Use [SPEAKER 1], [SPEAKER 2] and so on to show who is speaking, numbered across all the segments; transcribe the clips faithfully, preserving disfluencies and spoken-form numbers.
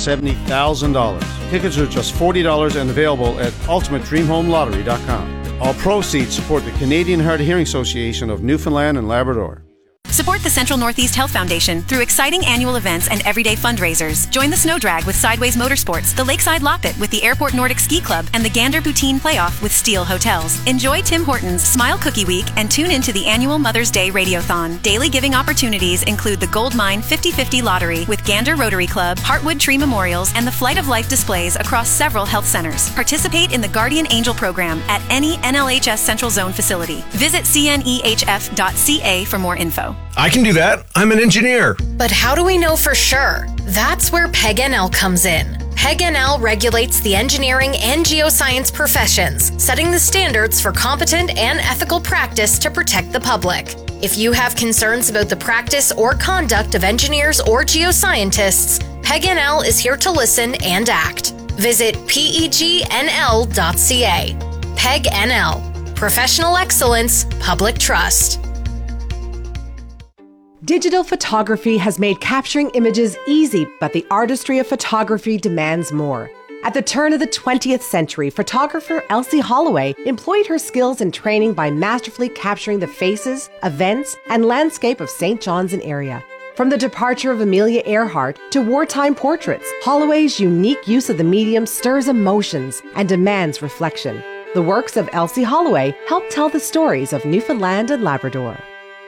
[SPEAKER 1] seventy thousand dollars. Tickets are just forty dollars and available at ultimate dream home lottery dot com. All proceeds support the Canadian Hard of Hearing Association of Newfoundland and Labrador.
[SPEAKER 2] Support the Central Northeast Health Foundation through exciting annual events and everyday fundraisers. Join the Snow Drag with Sideways Motorsports, the Lakeside Loppet with the Airport Nordic Ski Club, and the Gander Poutine Playoff with Steel Hotels. Enjoy Tim Hortons Smile Cookie Week and tune into the annual Mother's Day Radiothon. Daily giving opportunities include the Gold Mine fifty fifty Lottery with Gander Rotary Club, Heartwood Tree Memorials, and the Flight of Life displays across several health centers. Participate in the Guardian Angel program at any N L H S Central Zone facility. Visit C N E H F dot C A for more info.
[SPEAKER 3] I can do that. I'm an engineer.
[SPEAKER 4] But how do we know for sure? That's where P E G N L comes in. P E G N L regulates the engineering and geoscience professions, setting the standards for competent and ethical practice to protect the public. If you have concerns about the practice or conduct of engineers or geoscientists, P E G N L is here to listen and act. Visit P E G N L dot C A. P E G N L. Professional excellence, public trust.
[SPEAKER 5] Digital photography has made capturing images easy, but the artistry of photography demands more. At the turn of the twentieth century, photographer Elsie Holloway employed her skills and training by masterfully capturing the faces, events, and landscape of Saint John's and area. From the departure of Amelia Earhart to wartime portraits, Holloway's unique use of the medium stirs emotions and demands reflection. The works of Elsie Holloway help tell the stories of Newfoundland and Labrador.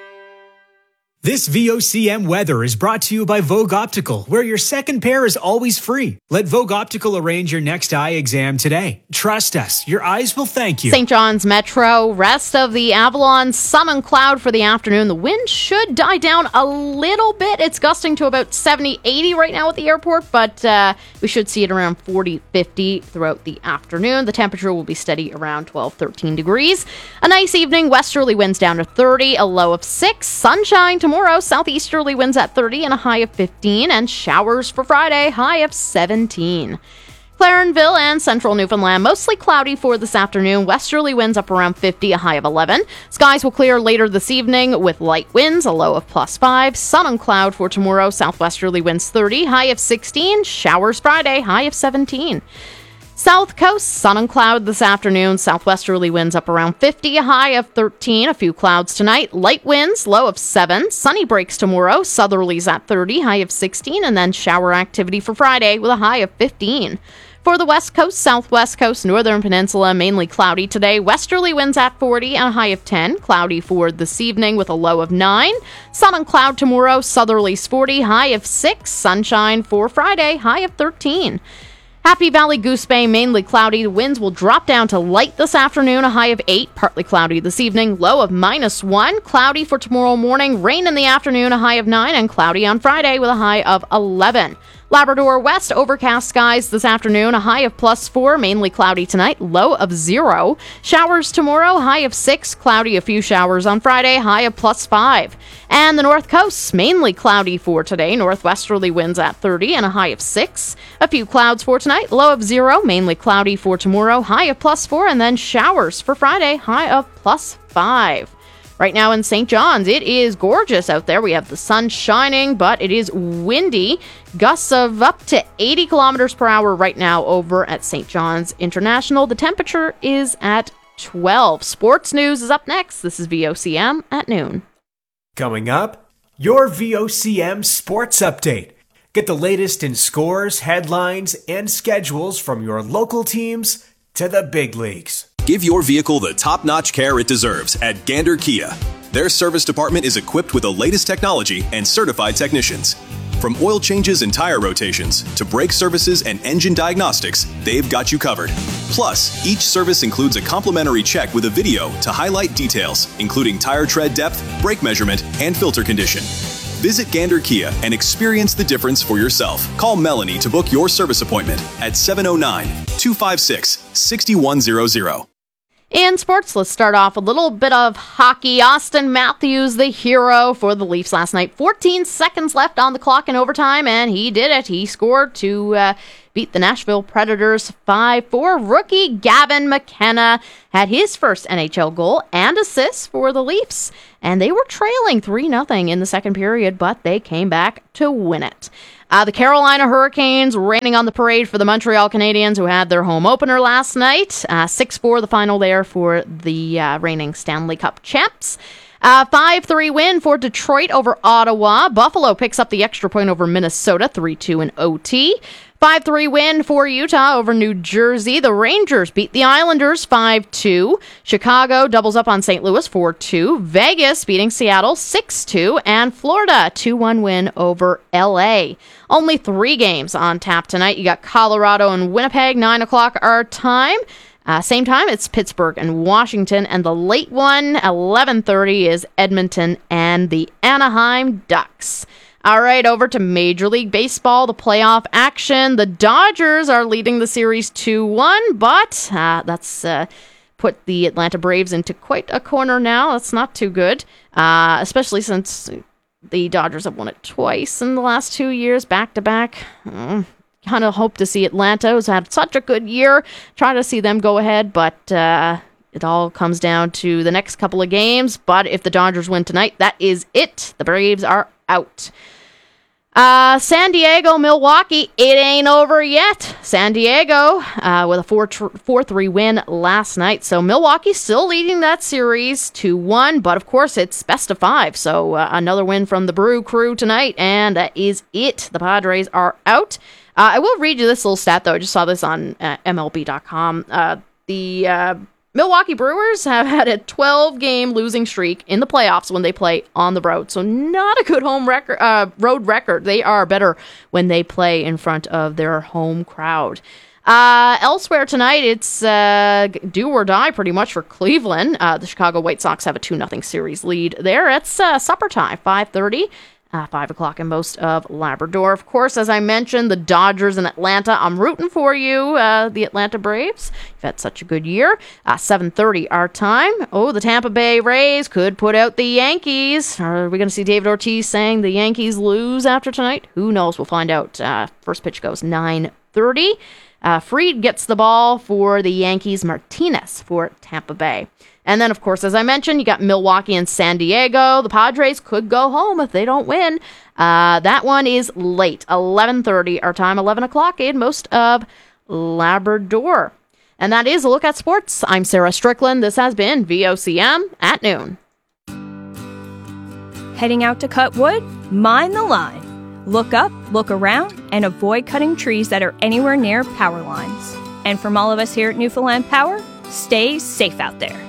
[SPEAKER 6] This V O C M weather is brought to you by Vogue Optical, where your second pair is always free. Let Vogue Optical arrange your next eye exam today. Trust us, your eyes will thank you.
[SPEAKER 7] Saint John's Metro, rest of the Avalon, sun and cloud for the afternoon. The wind should die down a little bit. It's gusting to about seventy, eighty right now at the airport, but uh, we should see it around forty, fifty throughout the afternoon. The temperature will be steady around twelve, thirteen degrees. A nice evening, westerly winds down to thirty, a low of six. Sunshine tomorrow, southeasterly winds at thirty and a high of fifteen, and showers for Friday, high of seventeen. Clarenville and central Newfoundland, mostly cloudy for this afternoon. Westerly winds up around fifty, a high of eleven. Skies will clear later this evening with light winds, a low of plus five. Sun and cloud for tomorrow, southwesterly winds thirty, high of sixteen. Showers Friday, high of seventeen. South Coast, sun and cloud this afternoon. Southwesterly winds up around fifty, a high of thirteen. A few clouds tonight. Light winds, low of seven. Sunny breaks tomorrow. Southerlies at thirty, high of sixteen. And then shower activity for Friday with a high of fifteen. For the West Coast, Southwest Coast, Northern Peninsula, mainly cloudy today. Westerly winds at forty and a high of ten. Cloudy for this evening with a low of nine. Sun and cloud tomorrow. Southerlies forty, high of six. Sunshine for Friday, high of thirteen. Happy Valley, Goose Bay, mainly cloudy. The winds will drop down to light this afternoon, a high of eight. Partly cloudy this evening, low of minus one. Cloudy for tomorrow morning. Rain in the afternoon, a high of nine. And cloudy on Friday with a high of eleven. Labrador West, overcast skies this afternoon, a high of plus four. Mainly cloudy tonight, low of zero. Showers tomorrow, high of six. Cloudy, a few showers on Friday, high of plus five. And the North Coast, mainly cloudy for today. Northwesterly winds at thirty and a high of six. A few clouds for tonight, low of zero. Mainly cloudy for tomorrow, high of plus four. And then showers for Friday, high of plus five. Right now in Saint John's, it is gorgeous out there. We have the sun shining, but it is windy. Gusts of up to eighty kilometers per hour right now over at Saint John's International. The temperature is at twelve. Sports news is up next. This is V O C M at noon.
[SPEAKER 6] Coming up, your V O C M Sports Update. Get the latest in scores, headlines, and schedules from your local teams to the big leagues.
[SPEAKER 8] Give your vehicle the top-notch care it deserves at Gander Kia. Their service department is equipped with the latest technology and certified technicians. From oil changes and tire rotations to brake services and engine diagnostics, they've got you covered. Plus, each service includes a complimentary check with a video to highlight details, including tire tread depth, brake measurement, and filter condition. Visit Gander Kia and experience the difference for yourself. Call Melanie to book your service appointment at seven oh nine, two five six, six one zero zero.
[SPEAKER 7] In sports, let's start off a little bit of hockey. Auston Matthews, the hero for the Leafs last night. fourteen seconds left on the clock in overtime, and he did it. He scored to uh, beat the Nashville Predators five four. Rookie Gavin McKenna had his first N H L goal and assist for the Leafs, and they were trailing three nothing in the second period, but they came back to win it. Uh, the Carolina Hurricanes raining on the parade for the Montreal Canadiens, who had their home opener last night. Uh, six four the final there for the uh, reigning Stanley Cup champs. Uh, five three win for Detroit over Ottawa. Buffalo picks up the extra point over Minnesota, three two in O T. five three win for Utah over New Jersey. The Rangers beat the Islanders five two. Chicago doubles up on Saint Louis four two. Vegas beating Seattle six two. And Florida two one win over L A. Only three games on tap tonight. You got Colorado and Winnipeg, nine o'clock our time. Uh, same time, it's Pittsburgh and Washington. And the late one, eleven thirty, is Edmonton and the Anaheim Ducks. All right, over to Major League Baseball, the playoff action. The Dodgers are leading the series two one, but uh, that's uh, put the Atlanta Braves into quite a corner now. That's not too good, uh, especially since the Dodgers have won it twice in the last two years, back-to-back. Mm, kind of hope to see Atlanta, who's had such a good year, try to see them go ahead, but uh, it all comes down to the next couple of games. But if the Dodgers win tonight, that is it. The Braves are out. Uh, San Diego, Milwaukee, it ain't over yet. San Diego uh, with a four three win last night. So Milwaukee still leading that series two one, but of course it's best of five. So uh, another win from the Brew Crew tonight, and that is it. The Padres are out. Uh, I will read you this little stat, though. I just saw this on uh, M L B dot com. Uh, the uh, Milwaukee Brewers have had a twelve-game losing streak in the playoffs when they play on the road. So not a good home record, uh, road record. They are better when they play in front of their home crowd. Uh, elsewhere tonight, it's uh, do or die pretty much for Cleveland. Uh, the Chicago White Sox have a two nothing series lead there. It's uh, supper time, five thirty. Uh, five o'clock in most of Labrador. Of course, as I mentioned, the Dodgers in Atlanta. I'm rooting for you, uh, the Atlanta Braves. You've had such a good year. Uh, seven thirty our time. Oh, the Tampa Bay Rays could put out the Yankees. Are we going to see David Ortiz saying the Yankees lose after tonight? Who knows? We'll find out. Uh, first pitch goes nine thirty. Uh, Fried gets the ball for the Yankees. Martinez for Tampa Bay. And then, of course, as I mentioned, you got Milwaukee and San Diego. The Padres could go home if they don't win. Uh, that one is late, eleven thirty our time, eleven o'clock in most of Labrador. And that is a look at sports. I'm Sarah Strickland. This has been V O C M at noon.
[SPEAKER 9] Heading out to cut wood? Mind the line. Look up, look around, and avoid cutting trees that are anywhere near power lines. And from all of us here at Newfoundland Power, stay safe out there.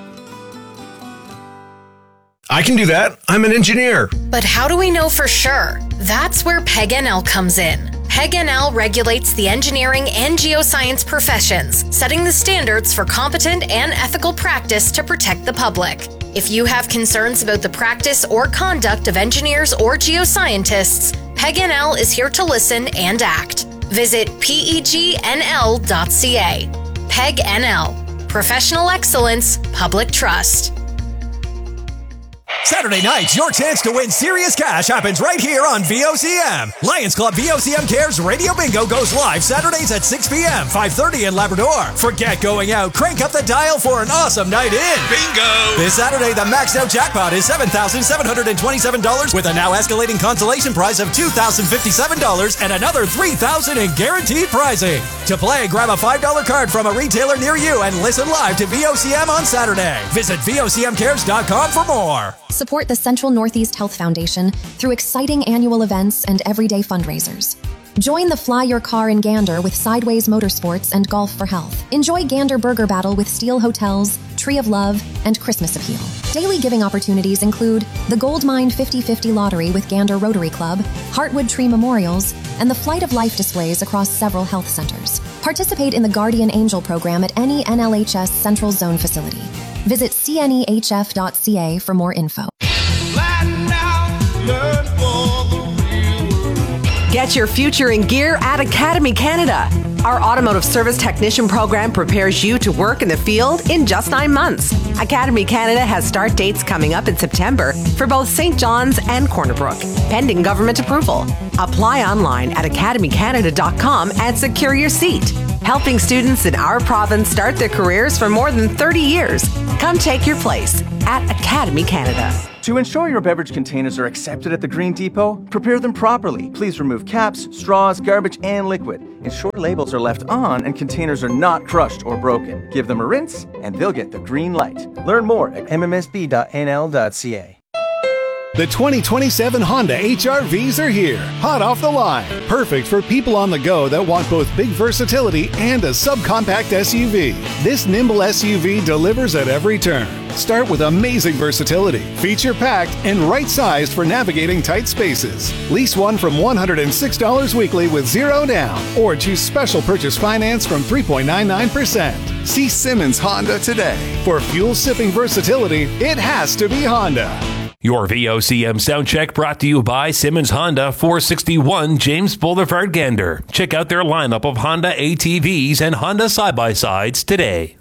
[SPEAKER 3] I can do that. I'm an engineer.
[SPEAKER 4] But how do we know for sure? That's where P E G N L comes in. P E G N L regulates the engineering and geoscience professions, setting the standards for competent and ethical practice to protect the public. If you have concerns about the practice or conduct of engineers or geoscientists, P E G N L is here to listen and act. Visit P E G N L dot C A. P E G N L. Professional excellence, public trust.
[SPEAKER 10] Saturday night, your chance to win serious cash happens right here on V O C M. Lions Club V O C M Cares Radio Bingo goes live Saturdays at six p.m., five thirty in Labrador. Forget going out. Crank up the dial for an awesome night in.
[SPEAKER 11] Bingo!
[SPEAKER 10] This Saturday, the maxed out jackpot is seven thousand seven hundred twenty-seven dollars with a now escalating consolation prize of two thousand fifty-seven dollars and another three thousand dollars in guaranteed prizing. To play, grab a five dollar card from a retailer near you and listen live to V O C M on Saturday. Visit V O C M cares dot com for more.
[SPEAKER 12] Support the Central Northeast Health Foundation through exciting annual events and everyday fundraisers. Join the Fly Your Car in Gander with Sideways Motorsports and Golf for Health. Enjoy Gander Burger Battle with Steel Hotels, Tree of Love, and Christmas Appeal. Daily giving opportunities include the Gold Mine fifty fifty Lottery with Gander Rotary Club, Heartwood Tree Memorials, and the Flight of Life displays across several health centers. Participate in the Guardian Angel program at any N L H S Central Zone facility. Visit C N E H F dot C A for more info.
[SPEAKER 5] Get your future in gear at Academy Canada. Our automotive service technician program prepares you to work in the field in just nine months. Academy Canada has start dates coming up in September for both Saint John's and Corner Brook, pending government approval. Apply online at academy canada dot com and secure your seat. Helping students in our province start their careers for more than thirty years. Come take your place at Academy Canada.
[SPEAKER 11] To ensure your beverage containers are accepted at the Green Depot, prepare them properly. Please remove caps, straws, garbage, and liquid. Ensure labels are left on and containers are not crushed or broken. Give them a rinse, and they'll get the green light. Learn more at m m s b dot n l dot c a.
[SPEAKER 13] The twenty twenty-seven Honda H R Vs are here, hot off the line. Perfect for people on the go that want both big versatility and a subcompact S U V. This nimble S U V delivers at every turn. Start with amazing versatility, feature-packed, and right-sized for navigating tight spaces. Lease one from one hundred six dollars weekly with zero down, or choose special purchase finance from three point nine nine percent. See Simmons Honda today. For fuel-sipping versatility, it has to be Honda.
[SPEAKER 14] Your V O C M Soundcheck brought to you by Simmons Honda, four sixty-one James Boulevard, Gander. Check out their lineup of Honda A T Vs and Honda side-by-sides today.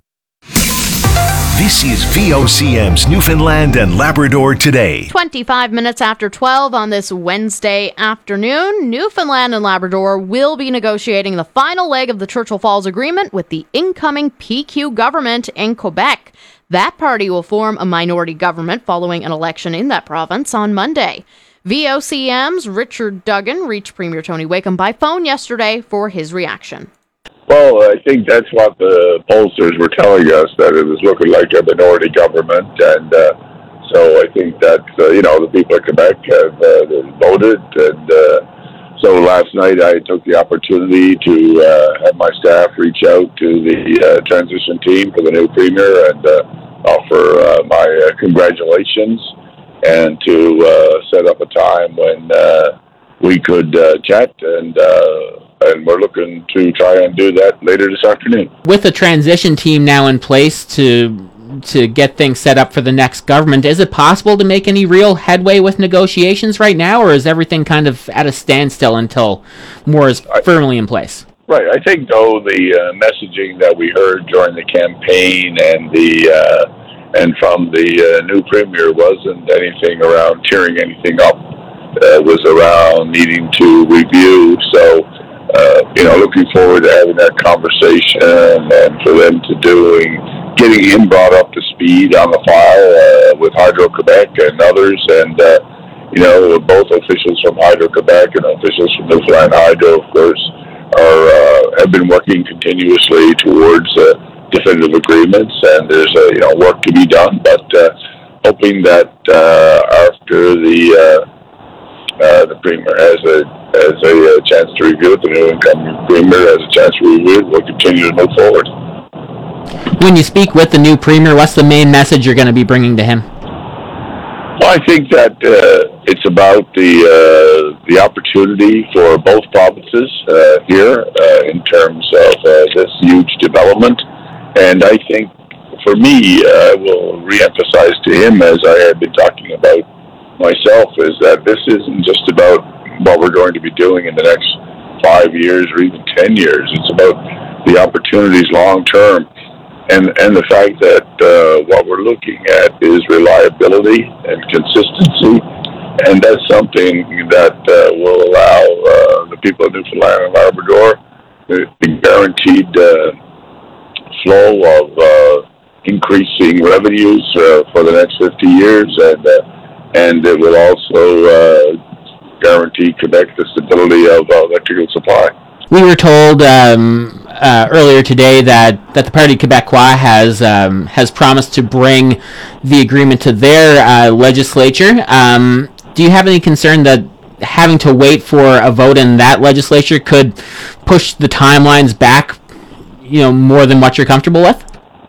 [SPEAKER 3] This is V O C M's Newfoundland and Labrador Today.
[SPEAKER 7] twenty-five minutes after twelve on this Wednesday afternoon, Newfoundland and Labrador will be negotiating the final leg of the Churchill Falls Agreement with the incoming P Q government in Quebec. That party will form a minority government following an election in that province on Monday. V O C M's Richard Duggan reached Premier Tony Wakeham by phone yesterday for his reaction.
[SPEAKER 15] Well, I think that's what the pollsters were telling us, that it was looking like a minority government. And uh, so I think that, uh, you know, the people of Quebec have uh, voted. And uh, so last night I took the opportunity to uh, have my staff reach out to the uh, transition team for the new Premier and uh, offer uh, my uh, congratulations, and to uh, set up a time when uh, we could uh, chat, and uh, and we're looking to try and do that later this afternoon.
[SPEAKER 16] With the transition team now in place to to get things set up for the next government, is it possible to make any real headway with negotiations right now, or is everything kind of at a standstill until more is firmly in place?
[SPEAKER 15] Right. I think, though, the uh, messaging that we heard during the campaign and the uh, and from the uh, new Premier wasn't anything around tearing anything up. Uh, it was around needing to review. So, uh, you know, looking forward to having that conversation and for them to doing, getting him brought up to speed on the file uh, with Hydro-Quebec and others. And, uh, you know, both officials from Hydro-Quebec and officials from Newfoundland Hydro, of course, are uh, have been working continuously towards uh, definitive agreements, and there's uh, you know work to be done. But uh, hoping that uh, after the uh, uh, the Premier has a has a, a chance to review it, the new incoming Premier has a chance to review it, we'll continue to move forward.
[SPEAKER 16] When you speak with the new Premier, what's the main message you're going to be bringing to him?
[SPEAKER 15] Well, I think that uh, it's about the uh, the opportunity for both provinces uh, here uh, in terms of uh, this huge development. And I think, for me, uh, I will reemphasize to him, as I have been talking about myself, is that this isn't just about what we're going to be doing in the next five years or even ten years. It's about the opportunities long term. And and the fact that uh, what we're looking at is reliability and consistency, and that's something that uh, will allow uh, the people of Newfoundland and Labrador the guaranteed uh, flow of uh, increasing revenues uh, for the next fifty years, and uh, and it will also uh, guarantee Quebec the stability of uh, electrical supply.
[SPEAKER 16] We were told um, uh, earlier today that, that the Parti Québécois has um, has promised to bring the agreement to their uh, legislature. Um, do you have any concern that having to wait for a vote in that legislature could push the timelines back, you know, more than what you're comfortable with?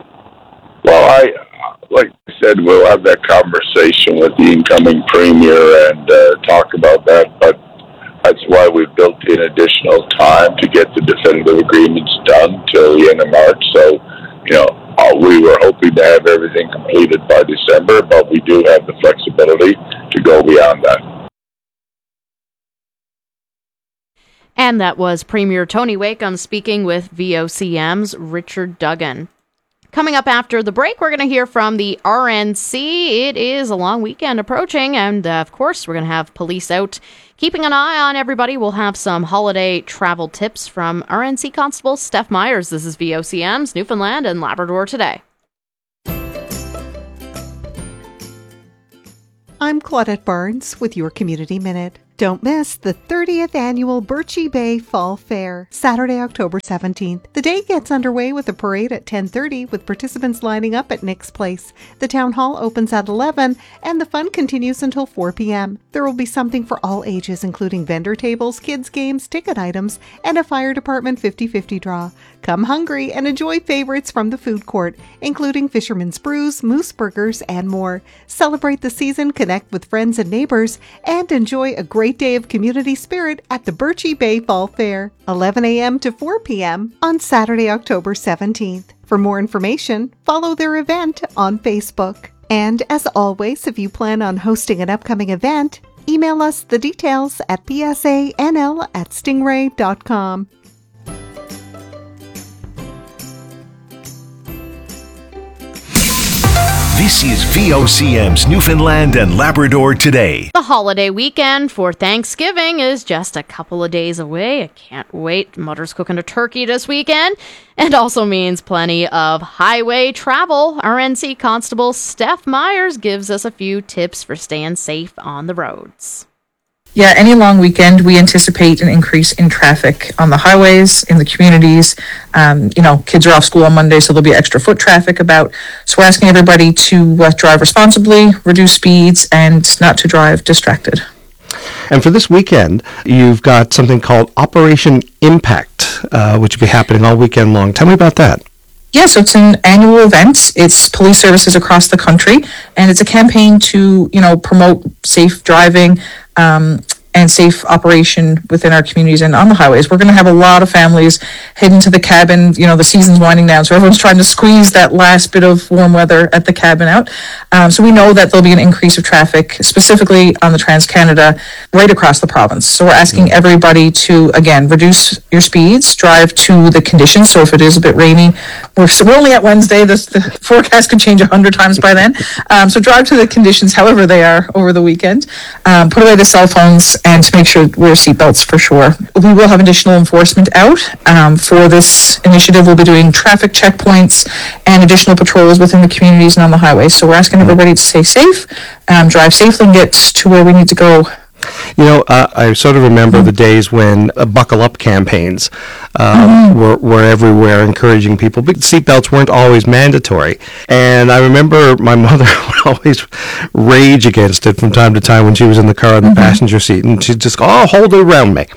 [SPEAKER 15] Well, I like I said, we'll have that conversation with the incoming Premier and uh, talk about that, but that's why we've built in additional time to get the definitive agreements done till the end of March. So, you know, uh, we were hoping to have everything completed by December, but we do have the flexibility to go beyond that.
[SPEAKER 7] And that was Premier Tony Wakeham speaking with V O C M's Richard Duggan. Coming up after the break, we're going to hear from the R N C. It is a long weekend approaching, and uh, of course, we're going to have police out keeping an eye on everybody. We'll have some holiday travel tips from R N C Constable Steph Myers. This is V O C M's Newfoundland and Labrador Today.
[SPEAKER 17] I'm Claudette Barnes with your Community Minute. Don't miss the thirtieth Annual Birchie Bay Fall Fair, Saturday, October seventeenth. The day gets underway with a parade at ten thirty with participants lining up at Nick's Place. The town hall opens at eleven and the fun continues until four p.m. There will be something for all ages, including vendor tables, kids' games, ticket items, and a fire department fifty-fifty draw. Come hungry and enjoy favorites from the food court, including Fisherman's Brews, Moose Burgers, and more. Celebrate the season, connect with friends and neighbors, and enjoy a great day of community spirit at the Birchie Bay Fall Fair, eleven a.m. to four p.m. on Saturday, October seventeenth. For more information, follow their event on Facebook. And as always, if you plan on hosting an upcoming event, email us the details at p s a n l at stingray dot com.
[SPEAKER 3] This is V O C M's Newfoundland and Labrador Today.
[SPEAKER 7] The holiday weekend for Thanksgiving is just a couple of days away. I can't wait. Mother's cooking a turkey this weekend. And also means plenty of highway travel. R N C Constable Steph Myers gives us a few tips for staying safe on the roads.
[SPEAKER 18] Yeah, any long weekend, we anticipate an increase in traffic on the highways, in the communities. Um, you know, kids are off school on Monday, so there'll be extra foot traffic about. So we're asking everybody to uh, drive responsibly, reduce speeds, and not to drive distracted.
[SPEAKER 19] And for this weekend, you've got something called Operation Impact, uh, which will be happening all weekend long. Tell me about that.
[SPEAKER 18] Yeah, so it's an annual event. It's police services across the country, and it's a campaign to, you know, promote safe driving um, and safe operation within our communities and on the highways. We're going to have a lot of families heading to the cabin. You know, the season's winding down, so everyone's trying to squeeze that last bit of warm weather at the cabin out. Um, so we know that there'll be an increase of traffic, specifically on the Trans-Canada, right across the province. So we're asking mm-hmm. everybody to, again, reduce your speeds, drive to the conditions. So if it is a bit rainy, we're, so we're only at Wednesday. This, the forecast could change a hundred times by then. Um, so drive to the conditions, however they are, over the weekend. Um, put away the cell phones, and to make sure wear seatbelts for sure. We will have additional enforcement out. Um, for this initiative, we'll be doing traffic checkpoints and additional patrols within the communities and on the highways. So we're asking everybody to stay safe, um, drive safely, and get to where we need to go.
[SPEAKER 19] You know, uh, I sort of remember mm-hmm. the days when uh, buckle up campaigns uh, mm-hmm. were, were everywhere, encouraging people. But seatbelts weren't always mandatory. And I remember my mother would always rage against it from time to time when she was in the car in the mm-hmm. passenger seat. And she'd just go, oh, hold it around me.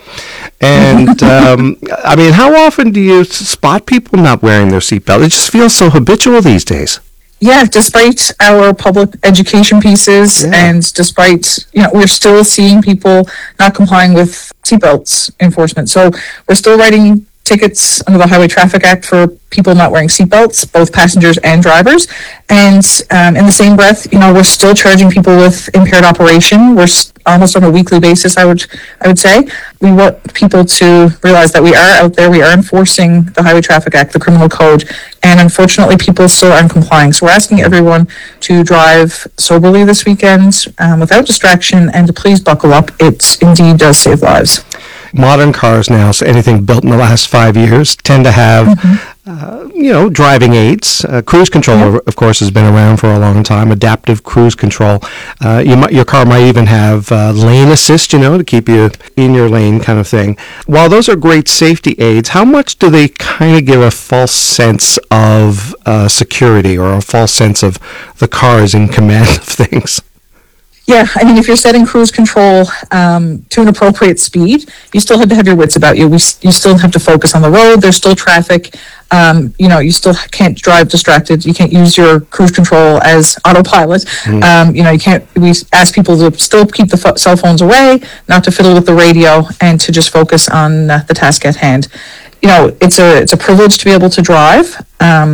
[SPEAKER 19] And, um, I mean, how often do you spot people not wearing their seatbelt? It just feels so habitual these days.
[SPEAKER 18] Yeah, despite our public education pieces yeah. and despite, you know, we're still seeing people not complying with seatbelts enforcement. So we're still writing tickets under the Highway Traffic Act for people not wearing seatbelts, both passengers and drivers. And um, in the same breath, you know, we're still charging people with impaired operation. We're st- almost on a weekly basis, I would I would say. We want people to realize that we are out there, we are enforcing the Highway Traffic Act, the criminal code, and unfortunately people still aren't complying. So we're asking everyone to drive soberly this weekend, um, without distraction, and to please buckle up. It indeed does save lives.
[SPEAKER 19] Modern cars now, so anything built in the last five years, tend to have, mm-hmm. uh, you know, driving aids. Uh, cruise control, yeah. of course, has been around for a long time. Adaptive cruise control. Uh, you might, your car might even have uh, lane assist, you know, to keep you in your lane kind of thing. While those are great safety aids, how much do they kind of give a false sense of uh, security, or a false sense of the car is in command of things?
[SPEAKER 18] Yeah, I mean, if you're setting cruise control um, to an appropriate speed, you still have to have your wits about you. We, you still have to focus on the road. There's still traffic. Um, you know, you still can't drive distracted. You can't use your cruise control as autopilot. Mm. Um, you know, you can't. We ask people to still keep the fo- cell phones away, not to fiddle with the radio, and to just focus on uh, the task at hand. You know, it's a it's a privilege to be able to drive. Um,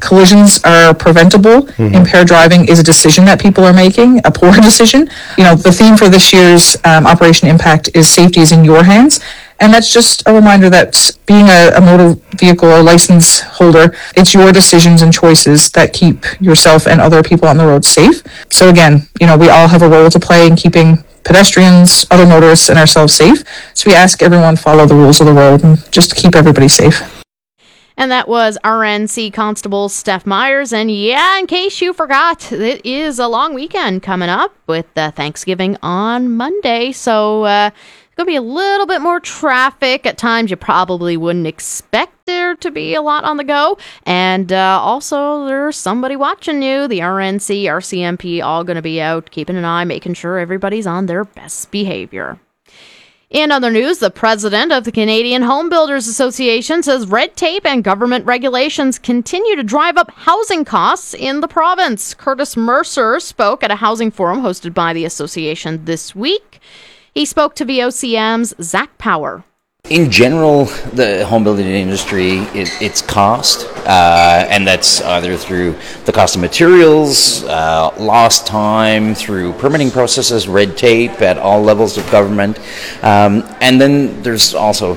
[SPEAKER 18] collisions are preventable. Mm-hmm. Impaired driving is a decision that people are making, a poor decision. You know, the theme for this year's um, Operation Impact is safety is in your hands. And that's just a reminder that being a, a motor vehicle or license holder, it's your decisions and choices that keep yourself and other people on the road safe. So again, you know, we all have a role to play in keeping pedestrians, other motorists, and ourselves safe. So we ask everyone follow the rules of the road and just to keep everybody safe.
[SPEAKER 7] And that was R N C Constable Steph Myers. And yeah, in case you forgot, it is a long weekend coming up with uh, Thanksgiving on Monday. So uh, it's going to be a little bit more traffic. At times you probably wouldn't expect there to be a lot on the go. And uh, also there's somebody watching you. The R N C, R C M P, all going to be out keeping an eye, making sure everybody's on their best behavior. In other news, the president of the Canadian Home Builders Association says red tape and government regulations continue to drive up housing costs in the province. Curtis Mercer spoke at a housing forum hosted by the association this week. He spoke to V O C M's Zach Power.
[SPEAKER 20] In general, the home building industry, it, it's cost, uh, and that's either through the cost of materials, uh, lost time, through permitting processes, red tape at all levels of government, um, and then there's also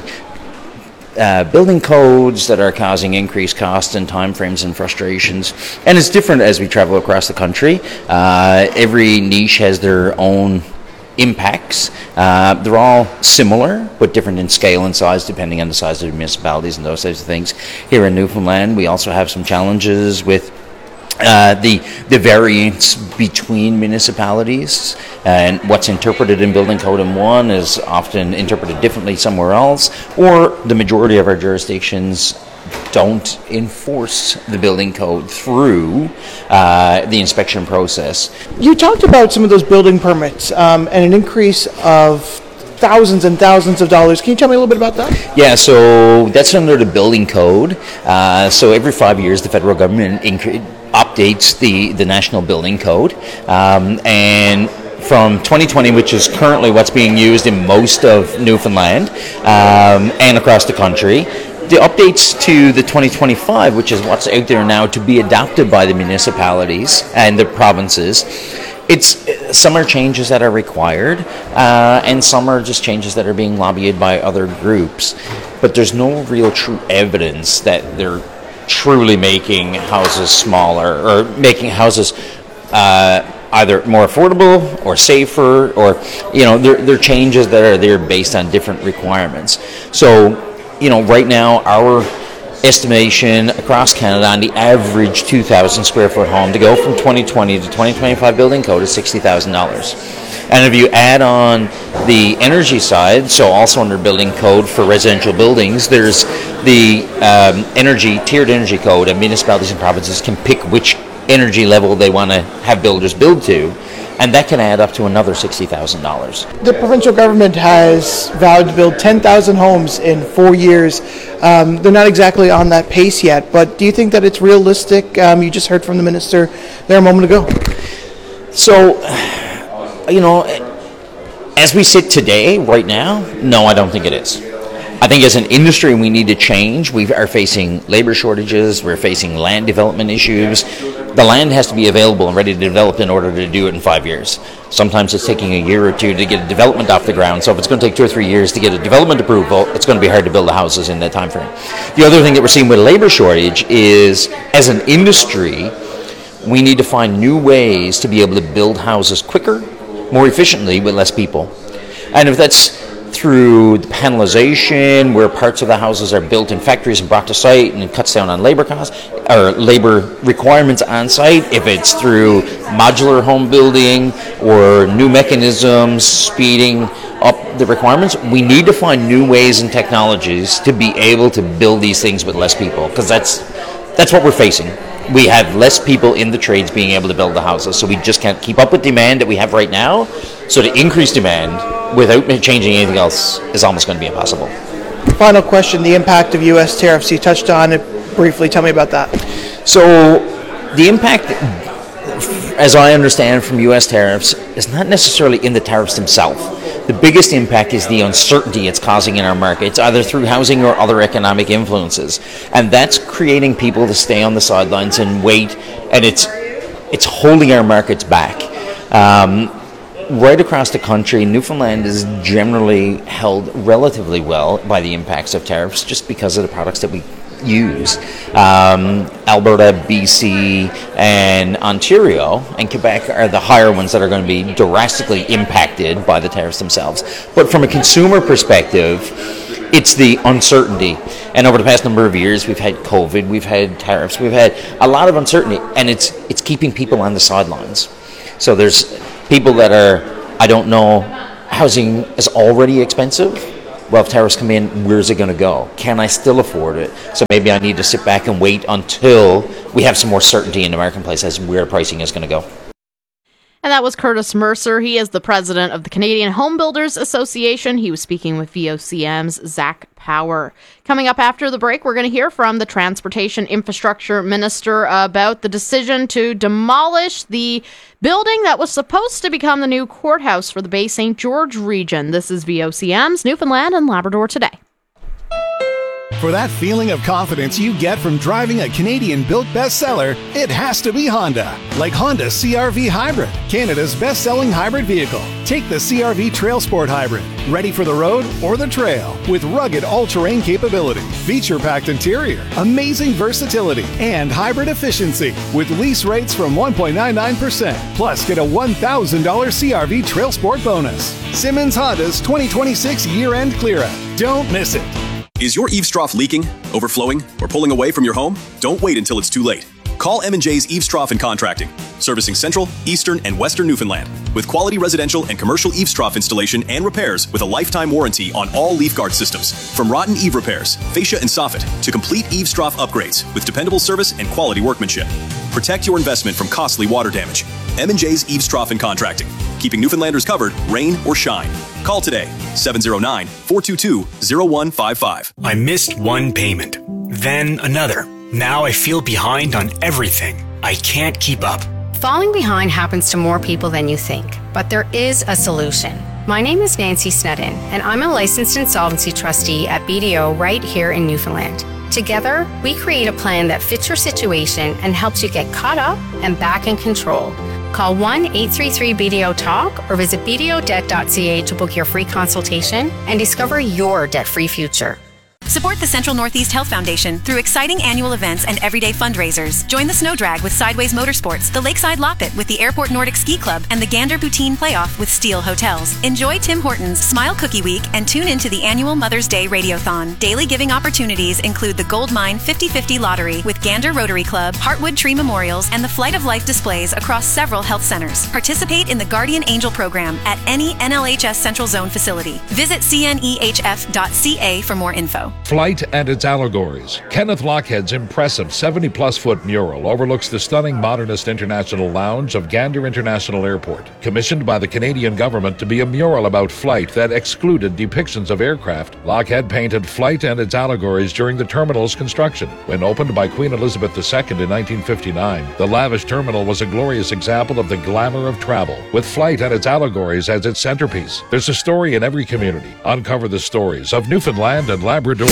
[SPEAKER 20] uh, building codes that are causing increased costs and timeframes and frustrations. And it's different as we travel across the country. Uh, every niche has their own impacts. Uh, they're all similar, but different in scale and size depending on the size of the municipalities and those types of things. Here in Newfoundland, we also have some challenges with uh, the the variance between municipalities, and what's interpreted in building code in one is often interpreted differently somewhere else, or the majority of our jurisdictions don't enforce the building code through uh, the inspection process.
[SPEAKER 21] You talked about some of those building permits um, and an increase of thousands and thousands of dollars. Can you tell me a little bit about that?
[SPEAKER 20] Yeah, so that's under the building code. Uh, so every five years, the federal government inc- updates the, the national building code. Um, and from twenty twenty, which is currently what's being used in most of Newfoundland um, and across the country, the updates to the twenty twenty-five, which is what's out there now to be adopted by the municipalities and the provinces, it's some are changes that are required, uh, and some are just changes that are being lobbied by other groups. But there's no real true evidence that they're truly making houses smaller or making houses uh, either more affordable or safer, or, you know, they're, they're changes that are there based on different requirements. So, you know, right now our estimation across Canada on the average two thousand square foot home to go from twenty twenty to twenty twenty-five building code is sixty thousand dollars. And if you add on the energy side, so also under building code for residential buildings, there's the um, energy, tiered energy code, and municipalities and provinces can pick which energy level they want to have builders build to, and that can add up to another sixty thousand dollars.
[SPEAKER 21] The provincial government has vowed to build ten thousand homes in four years. Um, they're not exactly on that pace yet, but do you think that it's realistic? Um, you just heard from the minister there a moment ago.
[SPEAKER 20] So, you know, as we sit today, right now, no, I don't think it is. I think as an industry we need to change. We are facing labor shortages, we're facing land development issues. The land has to be available and ready to develop in order to do it in five years. Sometimes it's taking a year or two to get a development off the ground, so if it's going to take two or three years to get a development approval, it's going to be hard to build the houses in that time frame. The other thing that we're seeing with labor shortage is, as an industry, we need to find new ways to be able to build houses quicker, more efficiently with less people. And if that's through the panelization, where parts of the houses are built in factories and brought to site, and it cuts down on labor costs or labor requirements on site, if it's through modular home building or new mechanisms speeding up the requirements, we need to find new ways and technologies to be able to build these things with less people, because that's that's what we're facing. We have less people in the trades being able to build the houses, so we just can't keep up with demand that we have right now. So to increase demand without changing anything else is almost going to be impossible.
[SPEAKER 21] Final question, the impact of U S tariffs. You touched on it briefly. Tell me about that.
[SPEAKER 20] So the impact as I understand from U S tariffs, is not necessarily in the tariffs themselves. The biggest impact is the uncertainty it's causing in our markets, either through housing or other economic influences. And that's creating people to stay on the sidelines and wait, and it's it's holding our markets back. Um, right across the country, Newfoundland is generally held relatively well by the impacts of tariffs just because of the products that we use. Um, Alberta, B C, and Ontario and Quebec are the higher ones that are going to be drastically impacted by the tariffs themselves. But from a consumer perspective, it's the uncertainty. And over the past number of years, we've had COVID, we've had tariffs, we've had a lot of uncertainty, and it's it's keeping people on the sidelines. So there's people that are, I don't know, housing is already expensive. Well, if tariffs come in, where's it going to go? Can I still afford it? So maybe I need to sit back and wait until we have some more certainty in the marketplace as where pricing is going to go.
[SPEAKER 7] And that was Curtis Mercer. He is the president of the Canadian Home Builders Association. He was speaking with V O C M's Zach Power. Coming up after the break, we're going to hear from the Transportation Infrastructure Minister about the decision to demolish the building that was supposed to become the new courthouse for the Bay Saint George region. This is V O C M's Newfoundland and Labrador Today.
[SPEAKER 13] For that feeling of confidence you get from driving a Canadian-built bestseller, it has to be Honda. Like Honda C R V Hybrid, Canada's best-selling hybrid vehicle. Take the C R V Trail Sport Hybrid, ready for the road or the trail, with rugged all-terrain capability, feature-packed interior, amazing versatility, and hybrid efficiency, with lease rates from one point nine nine percent. Plus, get a one thousand dollars C R V Trail Sport bonus. Simmons Honda's twenty twenty-six year-end clear-out. Don't miss it.
[SPEAKER 8] Is your eaves trough leaking, overflowing, or pulling away from your home? Don't wait until it's too late. Call M and J's Eaves Trough and Contracting, servicing Central, Eastern, and Western Newfoundland, with quality residential and commercial eaves trough installation and repairs with a lifetime warranty on all leaf guard systems. From rotten eave repairs, fascia and soffit, to complete eaves trough upgrades with dependable service and quality workmanship. Protect your investment from costly water damage. M and J's Eaves Trough and Contracting, keeping Newfoundlanders covered, rain or shine. Call today, seven oh nine, four two two, oh one five five.
[SPEAKER 6] I missed one payment, then another. Now I feel behind on everything. I can't keep up.
[SPEAKER 1] Falling behind happens to more people than you think, but there is a solution. My name is Nancy Snedden, and I'm a licensed insolvency trustee at B D O right here in Newfoundland. Together, we create a plan that fits your situation and helps you get caught up and back in control. Call one eight three three B D O talk or visit b d o debt dot c a to book your free consultation and discover your debt-free future.
[SPEAKER 2] Support the Central Northeast Health Foundation through exciting annual events and everyday fundraisers. Join the Snow Drag with Sideways Motorsports, the Lakeside Loppet with the Airport Nordic Ski Club, and the Gander Poutine Playoff with Steel Hotels. Enjoy Tim Hortons Smile Cookie Week and tune into the annual Mother's Day Radiothon. Daily giving opportunities include the Gold Mine fifty fifty Lottery with Gander Rotary Club, Heartwood Tree Memorials, and the Flight of Life displays across several health centers. Participate in the Guardian Angel program at any N L H S Central Zone facility. Visit c n e h f dot c a for more info.
[SPEAKER 22] Flight and its allegories. Kenneth Lochhead's impressive seventy-plus foot mural overlooks the stunning modernist international lounge of Gander International Airport, commissioned by the Canadian government to be a mural about flight that excluded depictions of aircraft. Lochhead painted Flight and its allegories during the terminal's construction. When opened by Queen Elizabeth the Second in nineteen fifty-nine, the lavish terminal was a glorious example of the glamour of travel, with Flight and its allegories as its centerpiece. There's a story in every community. Uncover the stories of Newfoundland and Labrador.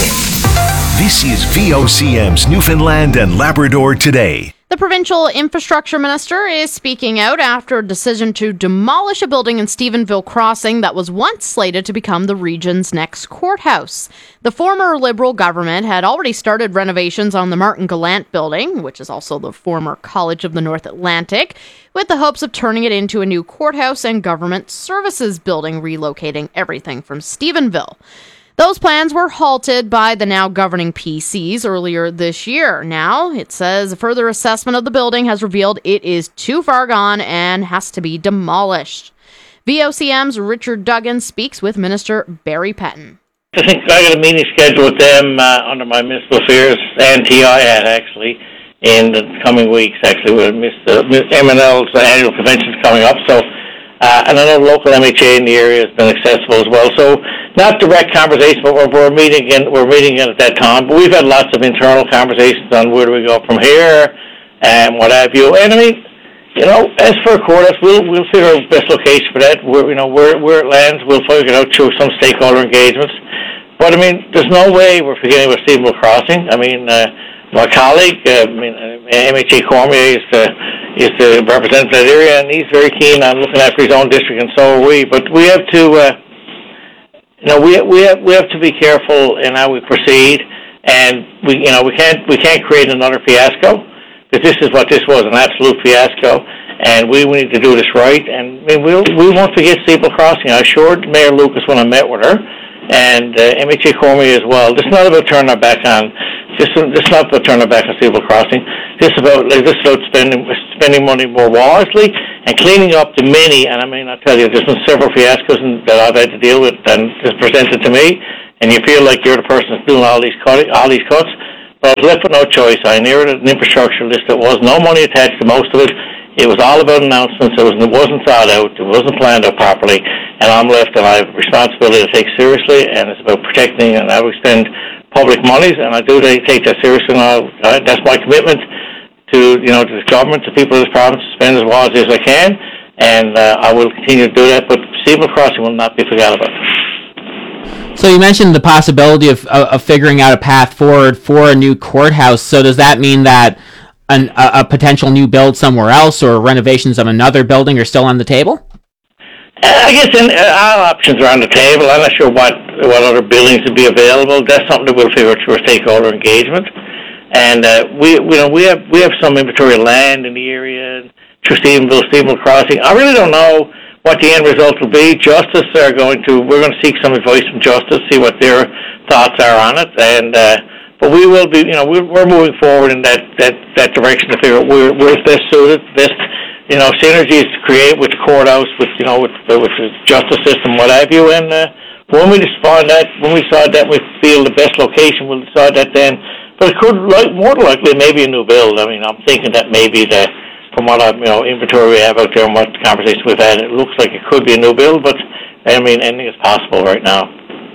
[SPEAKER 3] This is V O C M's Newfoundland and Labrador Today.
[SPEAKER 7] The provincial infrastructure minister is speaking out after a decision to demolish a building in Stephenville Crossing that was once slated to become the region's next courthouse. The former Liberal government had already started renovations on the Martin Gallant building, which is also the former College of the North Atlantic, with the hopes of turning it into a new courthouse and government services building, relocating everything from Stephenville. Those plans were halted by the now governing P Cs earlier this year. Now, it says a further assessment of the building has revealed it is too far gone and has to be demolished. V O C M's Richard Duggan speaks with Minister Barry Petton.
[SPEAKER 23] I think I got a meeting scheduled with them uh, under my municipal affairs and T I had actually in the coming weeks. Actually, with Mister M and L's annual convention coming up. So, uh, and I know the local M H A in the area has been accessible as well. So, not direct conversation, but we're, we're meeting again. We're meeting again at that time. But we've had lots of internal conversations on where do we go from here and what have you. And I mean, you know, as for a courthouse, we'll we'll figure out the best location for that. Where you know where where it lands, we'll figure it out through some stakeholder engagements. But I mean, there's no way we're forgetting about Stephenville Crossing. I mean, uh, my colleague, uh, I mean, M H A Cormier is the is the representative of that area, and he's very keen on looking after his own district, and so are we. But we have to, uh, you know, we we have we have to be careful in how we proceed, and we you know we can't we can't create another fiasco. Because this is what this was, an absolute fiasco, and we, we need to do this right. And I mean, we'll, we won't forget Steeple Crossing. I assured Mayor Lucas when I met with her, and uh, M H A Cormier as well. This is not about turning our back on. This, this is not about turning our back on Steeple Crossing. This is about like, this is about spending spending money more wisely and cleaning up the many. And I mean, I tell you, there's been several fiascos that I've had to deal with and it's presented to me, and you feel like you're the person that's doing all these cutting, all these cuts. But I was left with no choice. I inherited an infrastructure list that was no money attached to most of it. It was all about announcements. It, was, it wasn't thought out. It wasn't planned out properly. And I'm left, and I have a responsibility to take seriously, and it's about protecting and how we spend public monies, and I do take that seriously. And I, I, that's my commitment to, you know, to the government, to people of this province, to spend as wisely as I can, and uh, I will continue to do that. But Steeple Crossing will not be forgot about.
[SPEAKER 16] So you mentioned the possibility of, of of figuring out a path forward for a new courthouse. So does that mean that an, a, a potential new build somewhere else or renovations of another building are still on the table?
[SPEAKER 23] I guess in, uh, all options are on the table. I'm not sure what what other buildings would be available. That's something that we'll figure out through a stakeholder engagement. And uh, we, you know, we have we have some inventory of land in the area through Stephenville, Stephenville Crossing. I really don't know what the end result will be. Justice are going to, we're going to seek some advice from Justice, see what their thoughts are on it. And uh, but we will be, you know, we're, we're moving forward in that, that, that direction to figure out where, where's best suited, best, you know, synergies to create with the courthouse, with, you know, with, with the justice system, what have you. And uh, when we decide that, when we decide that we feel the best location, we'll decide that then. But it could, like, more than likely, maybe a new build. I mean, I'm thinking that maybe the, from what I, you know, inventory we have out there and what conversation we've had, it looks like it could be a new build, but I mean, anything is possible right now.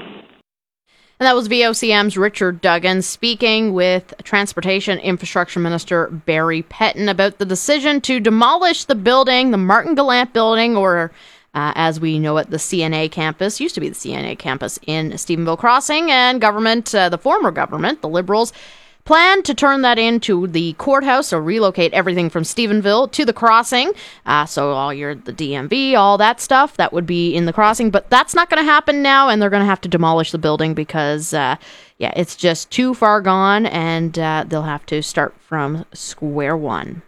[SPEAKER 7] And that was V O C M's Richard Duggan speaking with Transportation Infrastructure Minister Barry Pettin about the decision to demolish the building, the Martin Gallant building, or uh, as we know it, the C N A campus, used to be the C N A campus in Stephenville Crossing, and government, uh, the former government, the Liberals, plan to turn that into the courthouse, or relocate everything from Stephenville to the Crossing. Uh, so all your the D M V, all that stuff, that would be in the Crossing. But that's not going to happen now, and they're going to have to demolish the building because, uh, yeah, it's just too far gone, and uh, they'll have to start from square one.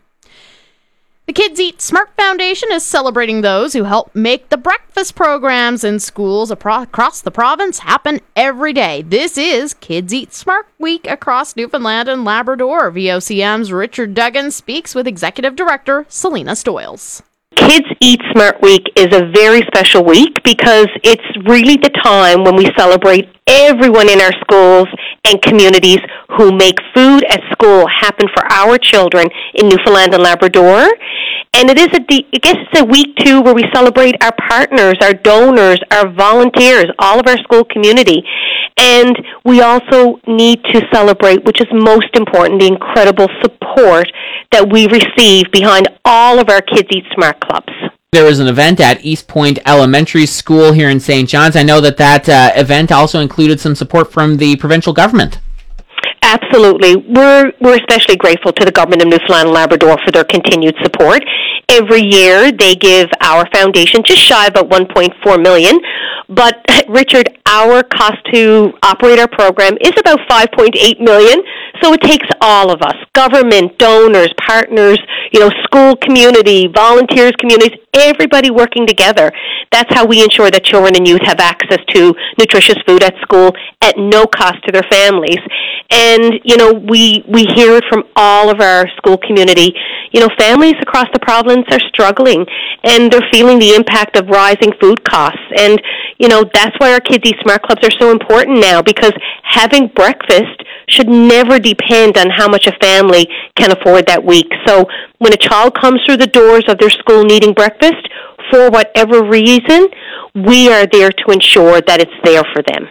[SPEAKER 7] The Kids Eat Smart Foundation is celebrating those who help make the breakfast programs in schools across the province happen every day. This is Kids Eat Smart Week across Newfoundland and Labrador. V O C M's Richard Duggan speaks with Executive Director Selena Stoyles.
[SPEAKER 4] Kids Eat Smart Week is a very special week because it's really the time when we celebrate everyone in our schools and communities who make food at school happen for our children in Newfoundland and Labrador. And it is a, I guess it's a week, too, where we celebrate our partners, our donors, our volunteers, all of our school community. And we also need to celebrate, which is most important, the incredible support that we receive behind all of our Kids Eat Smart clubs.
[SPEAKER 16] There was an event at East Point Elementary School here in Saint John's. I know that that uh, event also included some support from the provincial government.
[SPEAKER 4] Absolutely. We're we're especially grateful to the government of Newfoundland and Labrador for their continued support. Every year they give our foundation just shy of about one point four million dollars. But, Richard, our cost to operate our program is about five point eight million dollars. So it takes all of us, government, donors, partners, you know, school community, volunteers, communities, everybody working together. That's how we ensure that children and youth have access to nutritious food at school at no cost to their families. And, you know, we we hear it from all of our school community. You know, families across the province are struggling, and they're feeling the impact of rising food costs. And, you know, that's why our Kids Eat Smart Clubs are so important now, because having breakfast should never depend on how much a family can afford that week. So when a child comes through the doors of their school needing breakfast, for whatever reason, we are there to ensure that it's there for them.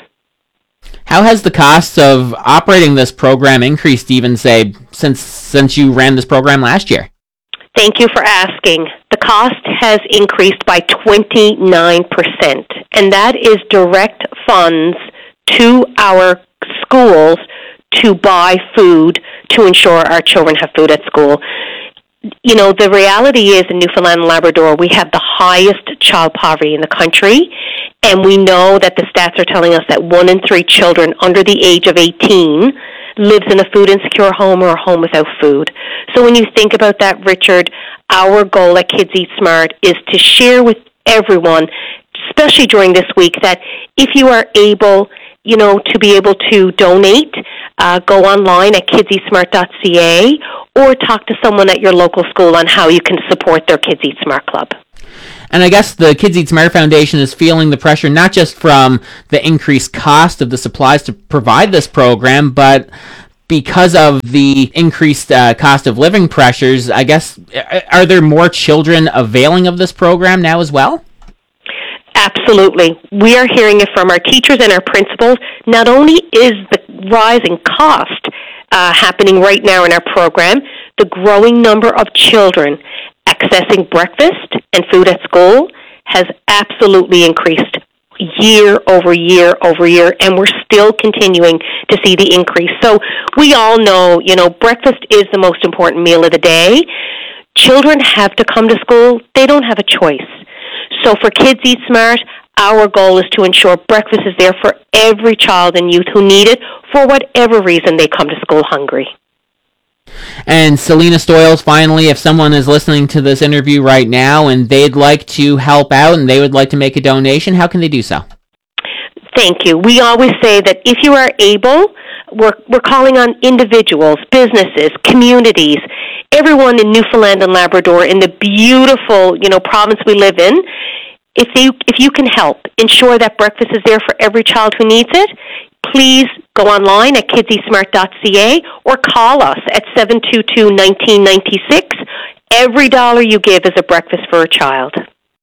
[SPEAKER 16] How has the cost of operating this program increased, even, say, since since you ran this program last year?
[SPEAKER 4] Thank you for asking. The cost has increased by twenty-nine percent, and that is direct funds to our schools to buy food to ensure our children have food at school. You know, the reality is in Newfoundland and Labrador, we have the highest child poverty in the country, and we know that the stats are telling us that one in three children under the age of eighteen lives in a food insecure home or a home without food. So when you think about that, Richard, our goal at Kids Eat Smart is to share with everyone, especially during this week, that if you are able, you know, to be able to donate, uh, go online at kids eat smart dot c a or talk to someone at your local school on how you can support their Kids Eat Smart Club.
[SPEAKER 16] And I guess the Kids Eat Smart Foundation is feeling the pressure not just from the increased cost of the supplies to provide this program, but because of the increased uh, cost of living pressures. I guess, are there more children availing of this program now as well?
[SPEAKER 4] Absolutely. We are hearing it from our teachers and our principals. Not only is the rising cost uh, happening right now in our program, the growing number of children accessing breakfast and food at school has absolutely increased year over year over year, and we're still continuing to see the increase. So we all know, you know, breakfast is the most important meal of the day. Children have to come to school. They don't have a choice. So for Kids Eat Smart, our goal is to ensure breakfast is there for every child and youth who need it for whatever reason they come to school hungry.
[SPEAKER 16] And Selena Stoyles, finally, if someone is listening to this interview right now and they'd like to help out and they would like to make a donation, how can they do so?
[SPEAKER 4] Thank you. We always say that if you are able, we're, we're calling on individuals, businesses, communities, everyone in Newfoundland and Labrador in the beautiful, you know, province we live in. If you, if you can help ensure that breakfast is there for every child who needs it, please go online at kids eat smart dot c a or call us at seven two two, one nine nine six. Every dollar you give is a breakfast for a child.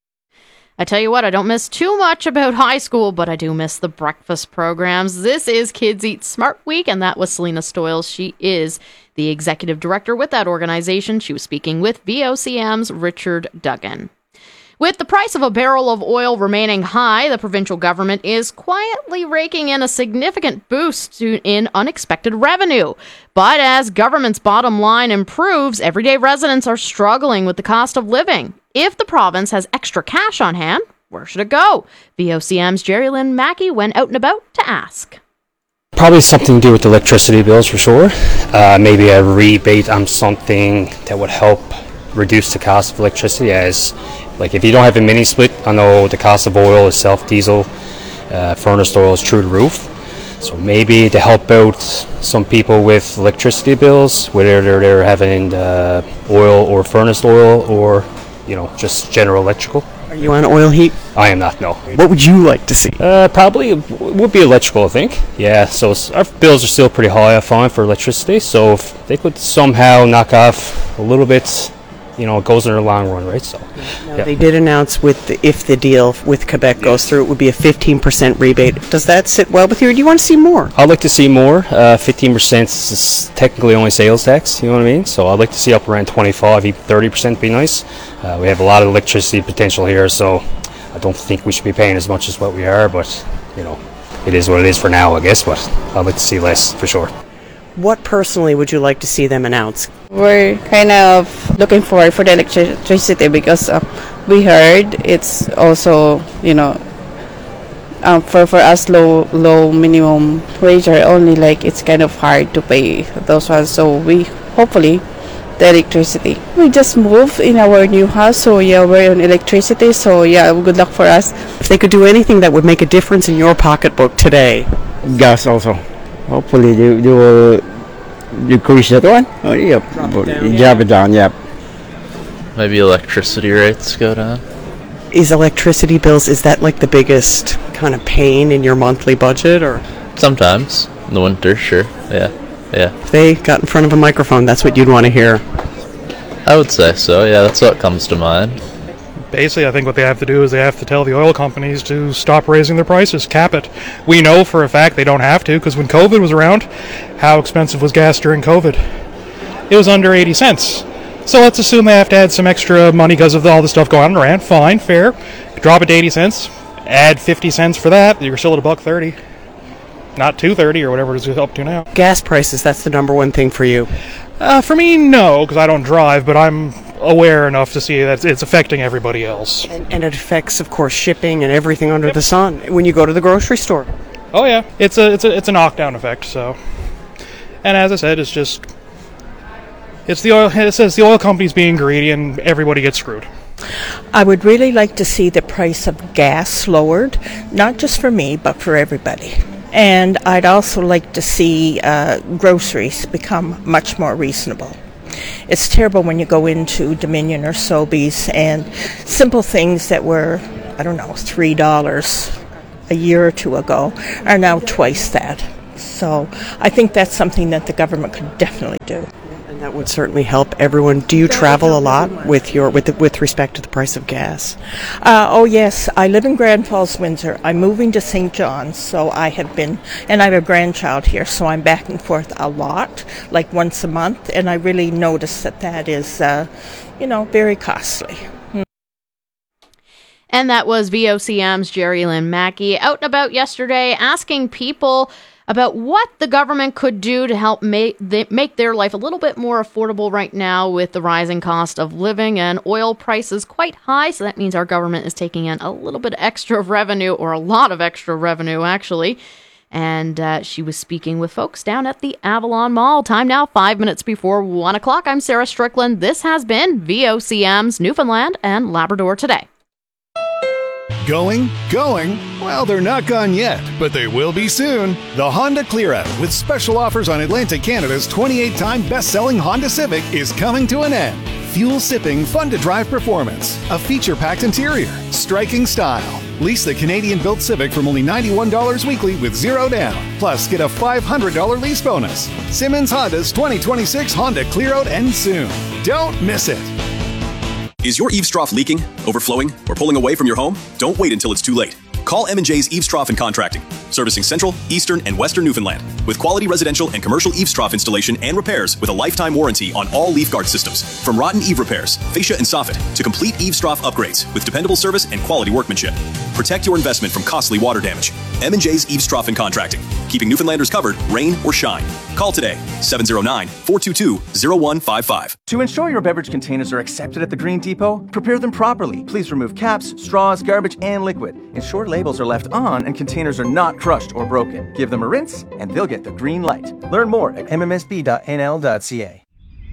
[SPEAKER 7] I tell you what, I don't miss too much about high school, but I do miss the breakfast programs. This is Kids Eat Smart Week, and that was Selena Stoyles. She is the executive director with that organization. She was speaking with V O C M's Richard Duggan. With the price of a barrel of oil remaining high, the provincial government is quietly raking in a significant boost to, in unexpected revenue. But as government's bottom line improves, everyday residents are struggling with the cost of living. If the province has extra cash on hand, where should it go? V O C M's Jerry Lynn Mackey went out and about to ask.
[SPEAKER 9] Probably something to do with electricity bills for sure. Uh, maybe a rebate on something that would help reduce the cost of electricity, as like if you don't have a mini split, I know the cost of oil itself, diesel, uh, furnace oil is through the roof. So maybe to help out some people with electricity bills, whether they're, they're having uh, oil or furnace oil or, you know, just general electrical.
[SPEAKER 10] Are you on oil heat?
[SPEAKER 9] I am not, no.
[SPEAKER 10] What would you like to see?
[SPEAKER 9] Uh, probably it would be electrical, I think. Yeah, so our bills are still pretty high, I find, for electricity. So if they could somehow knock off a little bit, you know, it goes in the long run, right? So,
[SPEAKER 10] now,
[SPEAKER 9] yeah.
[SPEAKER 10] They did announce with the, if the deal with Quebec goes through, it would be a fifteen percent rebate. Does that sit well with you, or do you want to see more?
[SPEAKER 9] I'd like to see more. Uh, fifteen percent is technically only sales tax, you know what I mean? So I'd like to see up around twenty-five, even thirty percent be nice. Uh, we have a lot of electricity potential here, so I don't think we should be paying as much as what we are, but, you know, it is what it is for now, I guess, but I'd like to see less, for sure.
[SPEAKER 10] What personally would you like to see them announce?
[SPEAKER 12] We're kind of looking forward for the electricity because uh, we heard it's also, you know, um, for, for us low low minimum wage are only like it's kind of hard to pay those ones. So we hopefully the electricity. We just moved in our new house, so yeah, we're on electricity. So yeah, good luck for us.
[SPEAKER 10] If they could do anything that would make a difference in your pocketbook today,
[SPEAKER 24] gas also. Hopefully they, they will decrease that one. Oh, yep. Drop it down.
[SPEAKER 10] Yeah.
[SPEAKER 24] Drop it down, yep.
[SPEAKER 25] Maybe electricity rates go down.
[SPEAKER 10] Is electricity bills, is that like the biggest kind of pain in your monthly budget, or?
[SPEAKER 25] Sometimes. In the winter, sure. Yeah. Yeah.
[SPEAKER 10] If they got in front of a microphone, that's what you'd want to hear.
[SPEAKER 25] I would say so, yeah. That's what comes to mind.
[SPEAKER 26] Basically, I think what they have to do is they have to tell the oil companies to stop raising their prices, cap it. We know for a fact they don't have to, because when COVID was around, how expensive was gas during COVID? It was under eighty cents. So let's assume they have to add some extra money because of all the stuff going on in Iran. Fine, fair. Drop it to eighty cents. Add fifty cents for that. You're still at a buck thirty. Not two thirty or whatever it's up to now.
[SPEAKER 10] Gas prices, that's the number one thing for you.
[SPEAKER 26] Uh, for me, no, because I don't drive, but I'm aware enough to see that it's affecting everybody else.
[SPEAKER 10] And, and it affects, of course, shipping and everything under yep. the sun when you go to the grocery store.
[SPEAKER 26] Oh yeah, it's a it's a it's a knockdown effect. So, and as I said, it's just it's the oil. It says the oil companies being greedy, and everybody gets screwed.
[SPEAKER 5] I would really like to see the price of gas lowered, not just for me, but for everybody. And I'd also like to see uh, groceries become much more reasonable. It's terrible when you go into Dominion or Sobeys and simple things that were, I don't know, three dollars a year or two ago are now twice that. So I think that's something that the government could definitely do.
[SPEAKER 10] And that would certainly help everyone. Do you travel a lot with your with the, with respect to the price of gas?
[SPEAKER 5] Uh, oh yes, I live in Grand Falls, Windsor. I'm moving to Saint John's, so I have been, and I have a grandchild here, so I'm back and forth a lot, like once a month, and I really notice that that is, uh, you know, very costly. Hmm.
[SPEAKER 7] And that was V O C M's Jerry Lynn Mackey out and about yesterday asking people about what the government could do to help make, make their life a little bit more affordable right now with the rising cost of living and oil prices quite high. So that means our government is taking in a little bit extra revenue, or a lot of extra revenue, actually. And uh, she was speaking with folks down at the Avalon Mall. Time now, five minutes before one o'clock. I'm Sarah Strickland. This has been V O C M's Newfoundland and Labrador Today.
[SPEAKER 13] Going, going? Well, they're not gone yet, but they will be soon. The Honda Clear Out, with special offers on Atlantic Canada's twenty-eight time best-selling Honda Civic, is coming to an end. Fuel-sipping, fun-to-drive performance, a feature-packed interior, striking style. Lease the Canadian-built Civic from only ninety-one dollars weekly with zero down. Plus, get a five hundred dollars lease bonus. Simmons Honda's twenty twenty-six Honda Clear Out ends soon. Don't miss it.
[SPEAKER 8] Is your eaves trough leaking, overflowing, or pulling away from your home? Don't wait until it's too late. Call M and J's Eaves Trough and Contracting, servicing Central, Eastern, and Western Newfoundland, with quality residential and commercial eaves trough installation and repairs with a lifetime warranty on all leaf guard systems. From rotten eave repairs, fascia and soffit, to complete eaves trough upgrades with dependable service and quality workmanship. Protect your investment from costly water damage. M and J's Eaves Trough and Contracting, keeping Newfoundlanders covered, rain or shine. Call today, seven oh nine, four two two, oh one five five.
[SPEAKER 11] To ensure your beverage containers are accepted at the Green Depot, prepare them properly. Please remove caps, straws, garbage, and liquid. Ensure labels are left on and containers are not crushed or broken. Give them a rinse and they'll get the green light. Learn more at m m s b dot n l dot c a.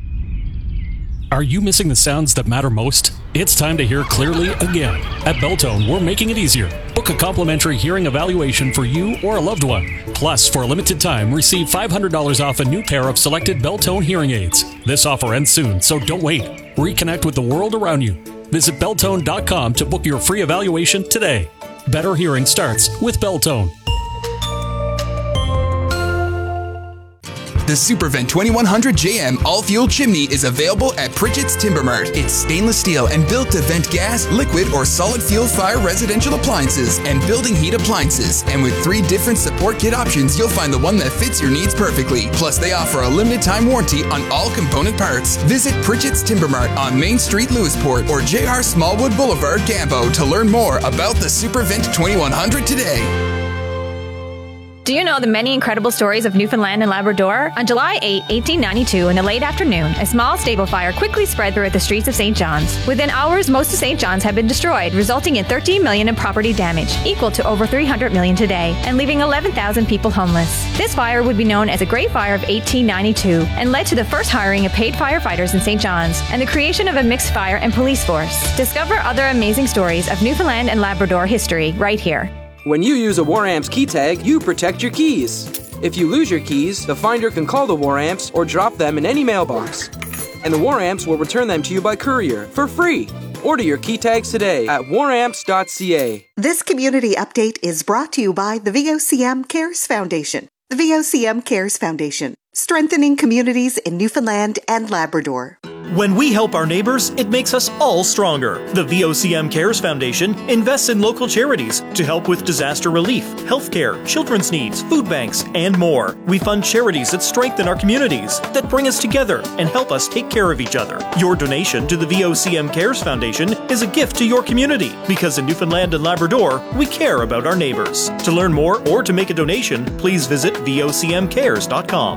[SPEAKER 14] Are you missing the sounds that matter most? It's time to hear clearly again. At Beltone, we're making it easier. Book a complimentary hearing evaluation for you or a loved one. Plus, for a limited time, receive five hundred dollars off a new pair of selected Beltone hearing aids. This offer ends soon, so don't wait. Reconnect with the world around you. Visit Beltone dot com to book your free evaluation today. Better hearing starts with Beltone.
[SPEAKER 15] The Supervent twenty-one hundred J M all-fuel chimney is available at Pritchett's Timber Mart. It's stainless steel and built to vent gas, liquid, or solid fuel fire residential appliances and building heat appliances. And with three different support kit options, you'll find the one that fits your needs perfectly. Plus, they offer a limited time warranty on all component parts. Visit Pritchett's Timber Mart on Main Street, Lewisport, or J R Smallwood Boulevard, Campo to learn more about the Supervent twenty-one hundred today.
[SPEAKER 17] Do you know the many incredible stories of Newfoundland and Labrador? On July eighth, eighteen ninety-two, in the late afternoon, a small stable fire quickly spread throughout the streets of Saint John's. Within hours, most of Saint John's had been destroyed, resulting in thirteen million dollars in property damage, equal to over three hundred million dollars today, and leaving eleven thousand people homeless. This fire would be known as the Great Fire of eighteen ninety-two and led to the first hiring of paid firefighters in Saint John's and the creation of a mixed fire and police force. Discover other amazing stories of Newfoundland and Labrador history right here.
[SPEAKER 19] When you use a WarAmps key tag, you protect your keys. If you lose your keys, the finder can call the WarAmps or drop them in any mailbox. And the WarAmps will return them to you by courier for free. Order your key tags today at war amps dot c a.
[SPEAKER 27] This community update is brought to you by the V O C M Cares Foundation. The V O C M Cares Foundation, strengthening communities in Newfoundland and Labrador.
[SPEAKER 1] When we help our neighbors, it makes us all stronger. The V O C M Cares Foundation invests in local charities to help with disaster relief, healthcare, children's needs, food banks, and more. We fund charities that strengthen our communities, that bring us together and help us take care of each other. Your donation to the V O C M Cares Foundation is a gift to your community, because in Newfoundland and Labrador, we care about our neighbors. To learn more or to make a donation, please visit V O C M cares dot com.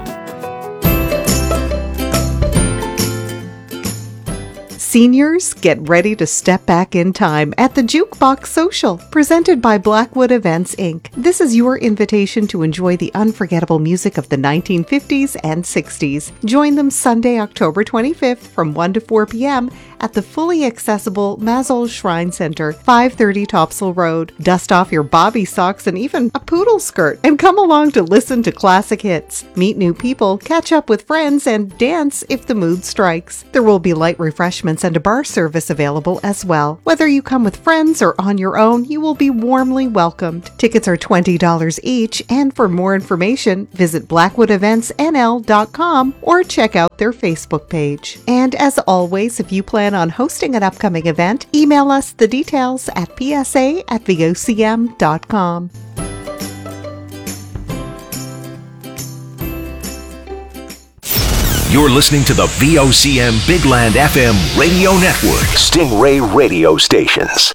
[SPEAKER 27] Seniors, get ready to step back in time at the Jukebox Social, presented by Blackwood Events, Incorporated. This is your invitation to enjoy the unforgettable music of the nineteen fifties and sixties. Join them Sunday, October twenty-fifth from one to four p.m. at the fully accessible Mazol Shrine Center, five thirty Topsail Road. Dust off your bobby socks and even a poodle skirt and come along to listen to classic hits, meet new people, catch up with friends, and dance if the mood strikes. There will be light refreshments and a bar service available as well. Whether you come with friends or on your own, you will be warmly welcomed. Tickets are twenty dollars each, and for more information, visit blackwood events n l dot com or check out their Facebook page. And as always, if you plan on hosting an upcoming event, email us the details at p s a at v o c m dot com.
[SPEAKER 3] You're listening to the V O C M Bigland F M radio network. Stingray radio stations.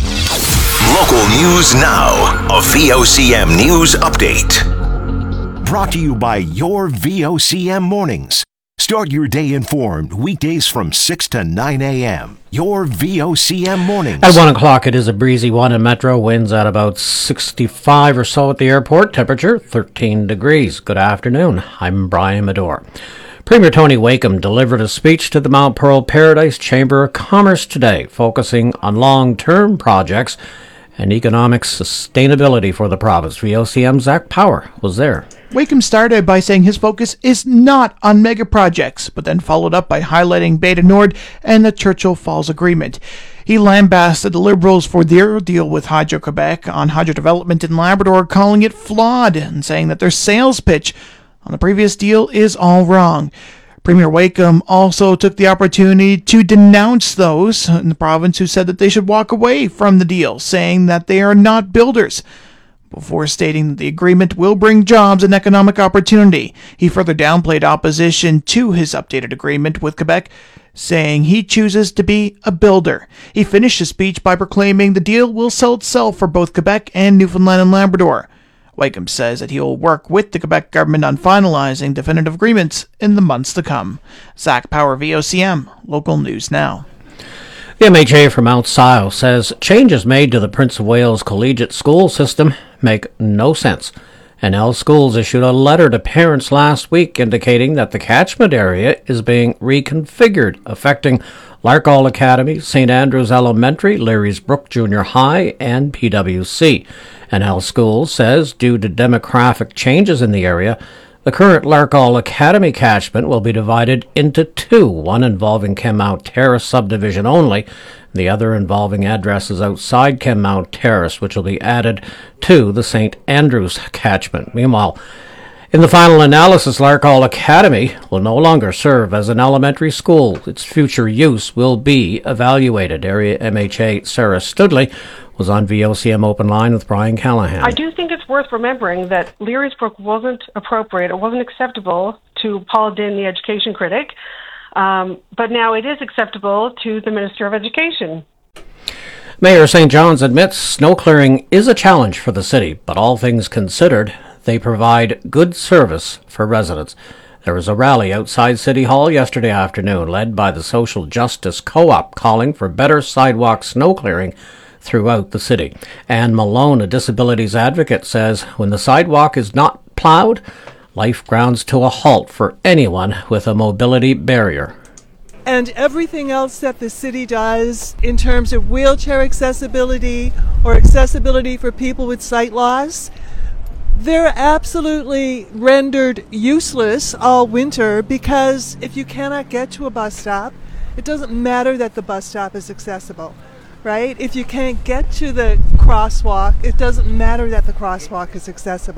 [SPEAKER 3] Local news now. A V O C M news update. Brought to you by your V O C M mornings. Start your day informed weekdays from six to nine a.m. Your V O C M mornings.
[SPEAKER 2] At one o'clock, it is a breezy one in Metro. Winds at about sixty-five or so at the airport. Temperature thirteen degrees. Good afternoon. I'm Brian Medore. Premier Tony Wakeham delivered a speech to the Mount Pearl Paradise Chamber of Commerce today, focusing on long-term projects and economic sustainability for the province. V O C M's Zach Power was there.
[SPEAKER 6] Wakeham started by saying his focus is not on mega projects, but then followed up by highlighting Beta Nord and the Churchill Falls Agreement. He lambasted the Liberals for their deal with Hydro-Quebec on hydro development in Labrador, calling it flawed and saying that their sales pitch on the previous deal is all wrong. Premier Wakeham also took the opportunity to denounce those in the province who said that they should walk away from the deal, saying that they are not builders, before stating that the agreement will bring jobs and economic opportunity. He further downplayed opposition to his updated agreement with Quebec, saying he chooses to be a builder. He finished his speech by proclaiming the deal will sell itself for both Quebec and Newfoundland and Labrador. Wakeham says that he will work with the Quebec government on finalizing definitive agreements in the months to come. Zach Power, V O C M, Local News Now.
[SPEAKER 2] The M H A from Mount Sile says changes made to the Prince of Wales collegiate school system make no sense. N L Schools issued a letter to parents last week indicating that the catchment area is being reconfigured, affecting Larkall Academy, Saint Andrews Elementary, Leary's Brook Junior High, and P W C. N L Schools says due to demographic changes in the area, the current Larkall Academy catchment will be divided into two, one involving Kenmount Terrace subdivision only, the other involving addresses outside Kenmount Terrace, which will be added to the Saint Andrews catchment. Meanwhile, in the final analysis, Larkall Academy will no longer serve as an elementary school. Its future use will be evaluated. Area M H A Sarah Studley was on V O C M Open Line with Brian Callahan.
[SPEAKER 18] I do think it's worth remembering that Leary's Brook wasn't appropriate, it wasn't acceptable to Paul Dinn, the education critic, um, but now it is acceptable to the Minister of Education.
[SPEAKER 2] Mayor Saint John's admits snow clearing is a challenge for the city, but all things considered, they provide good service for residents. There was a rally outside City Hall yesterday afternoon led by the Social Justice Co-op calling for better sidewalk snow clearing throughout the city. Anne Malone, a disabilities advocate, says when the sidewalk is not plowed, life grounds to a halt for anyone with a mobility barrier.
[SPEAKER 20] And everything else that the city does in terms of wheelchair accessibility or accessibility for people with sight loss, they're absolutely rendered useless all winter, because if you cannot get to a bus stop, it doesn't matter that the bus stop is accessible, right? If you can't get to the crosswalk, it doesn't matter that the crosswalk is accessible.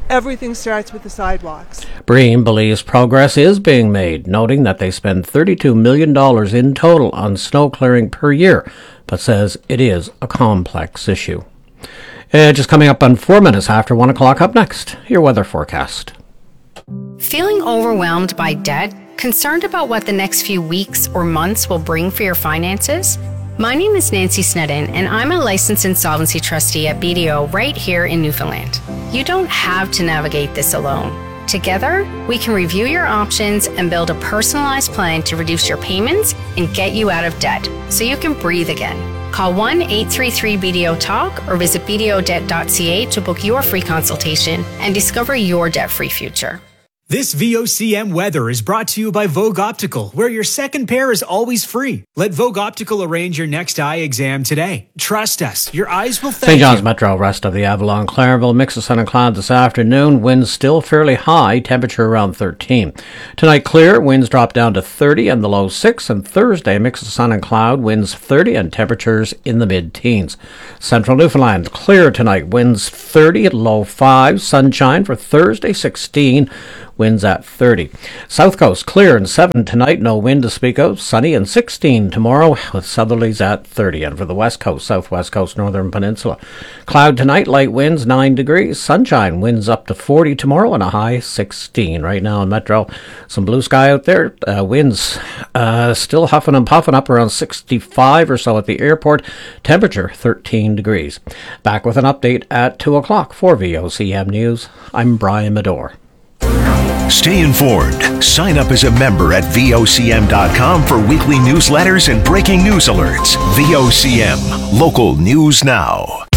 [SPEAKER 20] everything starts with the sidewalks.
[SPEAKER 2] Bream believes progress is being made, noting that they spend thirty-two million dollars in total on snow clearing per year, but says it is a complex issue. Uh, just coming up on four minutes after one o'clock. Up next, your weather forecast.
[SPEAKER 4] Feeling overwhelmed by debt? Concerned about what the next few weeks or months will bring for your finances? My name is Nancy Snedden, and I'm a licensed insolvency trustee at B D O right here in Newfoundland. You don't have to navigate this alone. Together, we can review your options and build a personalized plan to reduce your payments and get you out of debt so you can breathe again. Call one eight three three B D O talk or visit b d o debt dot c a to book your free consultation and discover your debt-free future.
[SPEAKER 9] This V O C M weather is brought to you by Vogue Optical, where your second pair is always free. Let Vogue Optical arrange your next eye exam today. Trust us, your eyes will thank
[SPEAKER 2] Saint John's
[SPEAKER 9] you.
[SPEAKER 2] Metro, rest of the Avalon, Clareville, mix of sun and cloud this afternoon. Winds still fairly high, temperature around thirteen. Tonight clear, winds drop down to thirty and the low six. And Thursday, mix of sun and cloud, winds thirty and temperatures in the mid-teens. Central Newfoundland, clear tonight, winds thirty at low five. Sunshine for Thursday, sixteen. Winds at thirty. South Coast, clear and seven tonight, no wind to speak of. Sunny and sixteen tomorrow, with southerlies at thirty. And for the West Coast, Southwest Coast, Northern Peninsula, cloud tonight, light winds, nine degrees. Sunshine, winds up to forty tomorrow, and a high sixteen. Right now in Metro, some blue sky out there. Uh, winds uh, still huffing and puffing up around sixty-five or so at the airport. Temperature, thirteen degrees. Back with an update at two o'clock for V O C M News. I'm Brian Medore.
[SPEAKER 3] Stay informed. Sign up as a member at V O C M dot com for weekly newsletters and breaking news alerts. V O C M, local news now.